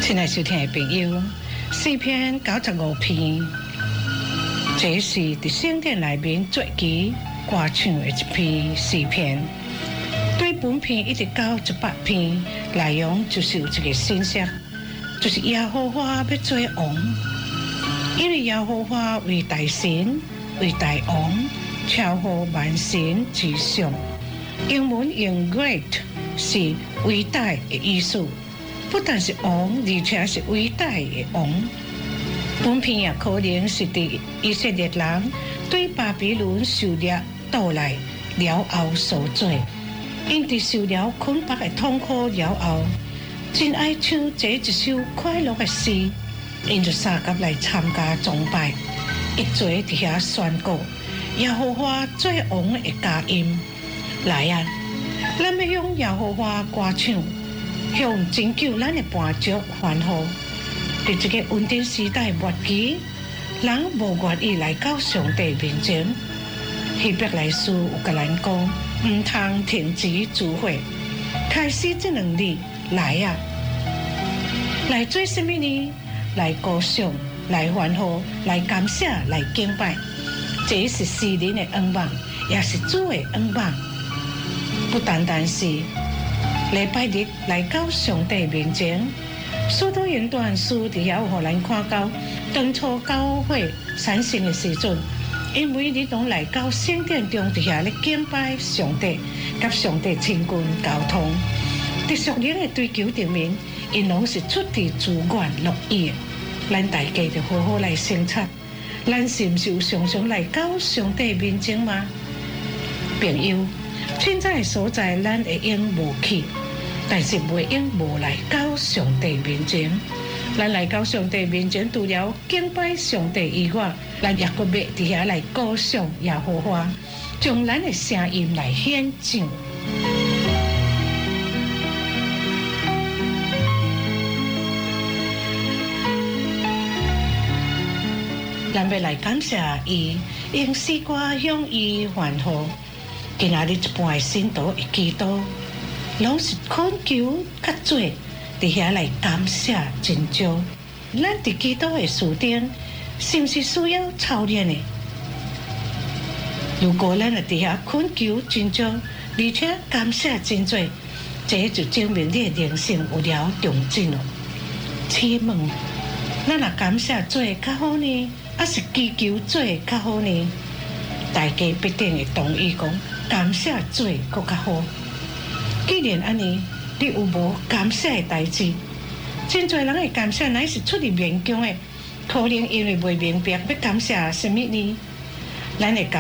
亲爱收听的朋友，诗篇95篇，这是伫圣殿内面最期歌唱的一篇诗篇。对本篇一直到100篇，内容就是有一个信息，就是耶和华要做王，因为耶和华为大神，为大王，超乎万神之上。英文用 great 是伟大的意思。不但是王，而且是伟大的王。本篇也可能是伫以色列人对巴比伦受掠倒来了后所做，因伫受了困迫的痛苦了后，真爱唱这一首快乐的诗，因就三甲来参加崇拜，一做伫遐宣告耶和华做王的佳音。来啊，咱要向耶和华歌唱。向拯救咱的伴族欢呼，伫这个稳定时代末期，人无愿意来到上帝面前。希伯来书有甲咱讲，唔通停止聚会，开始这2日来啊，来做什么呢？来歌颂，来欢呼，来感谢，来敬拜。这是世人的愿望，也是主的愿望，不单单是。礼拜日来到上帝面前，许多言段书伫遐有互咱看到，当初教会产生的时阵，因为你拢来到圣殿中伫遐咧敬拜上帝，甲上帝亲近交通，伫属灵的追求顶面，因拢是出自自愿乐意的。咱大家就好好来省察，咱是毋是有常常来到上帝面前吗？朋友。凊彩所在，咱会用无去，但是袂用无来到上帝面前。咱来到上帝面前，除了敬拜上帝以外，咱也阁要伫遐来歌颂耶和华，将咱的声音来显证。咱要来感谢伊，用诗歌向伊欢呼。今仔日一般的信徒会祈祷，拢是恳求较多，伫遐来感谢真少。咱伫祈祷的事顶，是毋是需要操练的？如果咱伫遐恳求真少，而且感谢真多，这就证明你的灵性有了重进了。请问，咱若感谢做较好呢，还是祈求做较好呢？大家必定会同意讲。感谢做更较好。既然安尼，你有无感谢的代志？真侪人会感谢，乃是出于勉强的，可能因为未明白要感谢什么呢？咱会